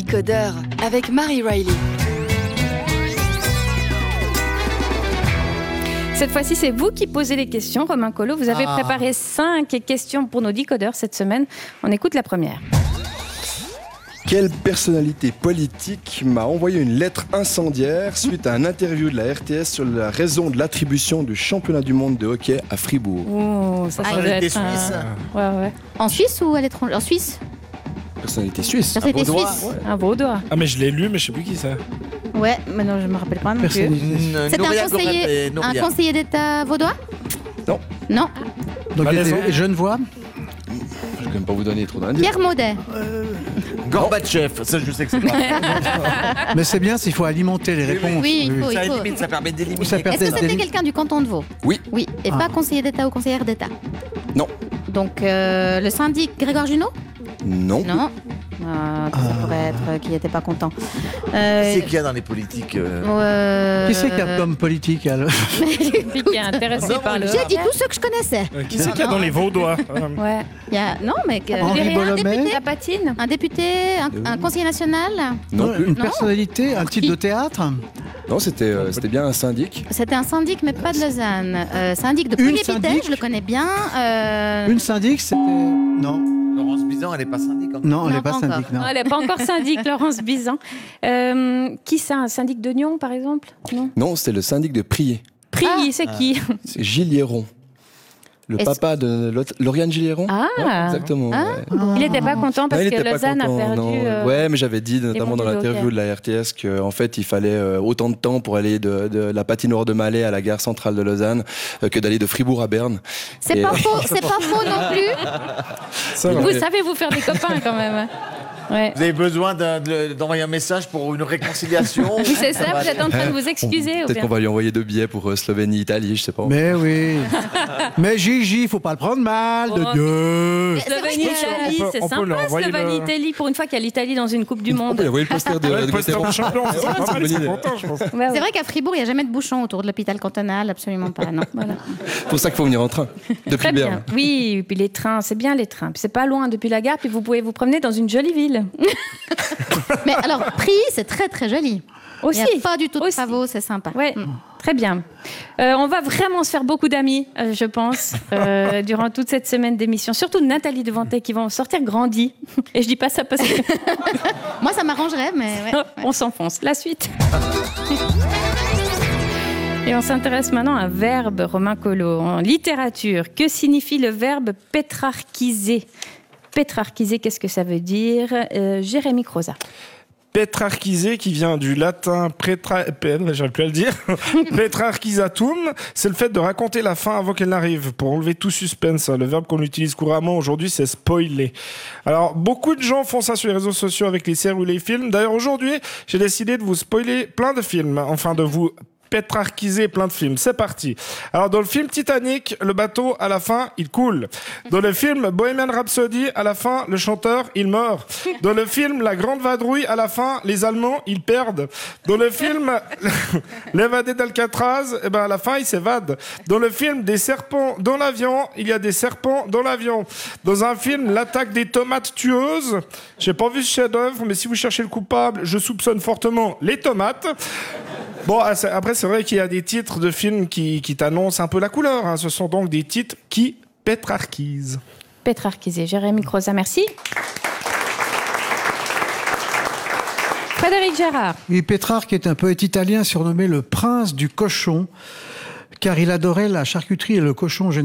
Décodeur avec Marie Riley. Cette fois-ci, c'est vous qui posez les questions, Romain Collot. Vous avez préparé 5 questions pour nos décodeurs cette semaine. On écoute la première. Quelle personnalité politique m'a envoyé une lettre incendiaire suite à un interview de la RTS sur la raison de l'attribution du championnat du monde de hockey à Fribourg? Oh, ça doit être Suisse. Ouais. En Suisse ou à l'étranger? En Suisse? Personnalité suisse. Personnalité suisse. Un vaudois. Ah mais je l'ai lu mais je sais plus qui c'est. Ouais, mais non, je me rappelle pas non plus. C'est un conseiller d'État vaudois? Non. Non. Donc il était Genevois. Je ne vais même pas vous donner trop d'indices. Pierre Maudet. Gorbatchev, ça je sais que c'est pas. Mais c'est bien s'il faut alimenter les réponses. Oui, il faut. Ça élimine, ça permet d'éliminer. Est-ce que c'était quelqu'un du canton de Vaud? Oui. Oui, et pas conseiller d'État ou conseillère d'État? Non. Donc le syndic Grégoire Junot? Non. Non. Ça pourrait être qui n'était pas content. C'est qu'il y a dans les politiques. Qui c'est qui a comme politique alors? Lui qui est intéressé par le... J'ai dit tous ceux que je connaissais. Qui c'est qu'il y a dans les Vaudois? Ouais. Il y a... Non, mais Henri Bollomet. La patine. un député, un conseiller national. Non plus. Une personnalité, un type de théâtre? Non, c'était bien un syndic. C'était un syndic, mais pas de Lausanne. Syndic de Une Pouilly-Épithète, syndic je le connais bien. Une syndic, c'était... Non. Laurence Bizan, elle n'est pas syndic encore. Non, elle Non, n'est pas pas encore. syndic, non. Elle n'est pas encore syndic, Laurence Bizan. Qui ça? Un syndic de Nyon, par exemple? Non. Non, c'était le syndic de Prié. Prilly, c'est qui? C'est Gilles Hieron. Le Est-ce- papa de Lauriane Gilles Hieron. Ah. Ouais, exactement. Ah. Ouais. Il n'était pas content parce Non, il que était pas Lausanne content, a perdu... non. Ouais, mais j'avais dit notamment dans mondiaux l'interview de la RTS qu'en fait il fallait autant de temps pour aller de la patinoire de Malais à la gare centrale de Lausanne que d'aller de Fribourg à Berne. C'est Et- pas faux, c'est pas faux non plus. Vous savez vous faire des copains quand même. Ouais. Vous avez besoin d'envoyer un message pour une réconciliation? Oui, c'est ça, vous êtes en train de vous excuser. ou Peut-être bien qu'on va lui envoyer 2 billets pour Slovénie, Italie, je sais pas. Mais oui. Mais Gigi, faut pas le prendre mal, de Oh. Dieu. Slovénie-Italie, c'est on peut leur sympa, envoyer Slovénie-Italie, pour une fois qu'il y a l'Italie dans une Coupe du On Monde. peut lui envoyer le poster de Poster Gauthieron. de champion, c'est pas mal, une bonne ils sont idée. contents, je pense. Ouais, ouais. C'est vrai qu'à Fribourg, il n'y a jamais de bouchon autour de l'hôpital cantonal, absolument pas. Non. Voilà. C'est pour ça qu'il faut venir en train, depuis Très Berne. bien. Oui, et puis les trains, c'est bien les trains. Puis c'est pas loin depuis la gare, puis vous pouvez vous promener dans une jolie ville. Mais alors, Prilly, c'est très très joli. Aussi. Il n'y a pas du tout de Aussi. travaux, c'est sympa. Ouais, très bien. On va vraiment se faire beaucoup d'amis, je pense, durant toute cette semaine d'émission. Surtout Nathalie Devantet qui vont sortir grandis. Et je dis pas ça parce que Moi, ça m'arrangerait, mais ouais. on s'enfonce. La suite. Et on s'intéresse maintenant à un verbe, Romain Collot, en littérature. Que signifie le verbe pétrarchiser? Pétrarchiser, qu'est-ce que ça veut dire? Jérémy Croza. Pétrarchiser, qui vient du latin j'arrive plus à le dire. Pétrarchisatum, c'est le fait de raconter la fin avant qu'elle n'arrive, pour enlever tout suspense. Le verbe qu'on utilise couramment aujourd'hui, c'est spoiler. Alors, beaucoup de gens font ça sur les réseaux sociaux avec les séries ou les films. D'ailleurs, aujourd'hui, j'ai décidé de vous spoiler plein de films, enfin de vous pétrarchiser plein de films. C'est parti. Alors, dans le film Titanic, le bateau, à la fin, il coule. Dans le film Bohemian Rhapsody, à la fin, le chanteur, il meurt. Dans le film La Grande Vadrouille, à la fin, les Allemands, ils perdent. Dans le film L'évadé d'Alcatraz, eh ben, à la fin, il s'évade. Dans le film Des serpents dans l'avion, il y a des serpents dans l'avion. Dans un film L'attaque des tomates tueuses, j'ai pas vu ce chef-d'œuvre, mais si vous cherchez le coupable, je soupçonne fortement les tomates. Bon, après, c'est vrai qu'il y a des titres de films qui t'annoncent un peu la couleur. Hein. Ce sont donc des titres qui pétrarchisent. Pétrarchiser. Jérémy Croza, merci. Frédéric Gérard. Et Pétrarque est un poète italien surnommé le prince du cochon, car il adorait la charcuterie et le cochon généralement.